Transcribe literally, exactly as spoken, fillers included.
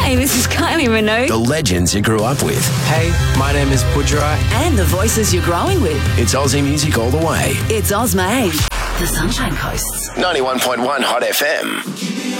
Hey, this is Kylie Minogue. The legends you grew up with. Hey, my name is Pujara. And the voices you're growing with. It's Aussie music all the way. It's Ozmade. The Sunshine Coast's ninety-one point one Hot F M.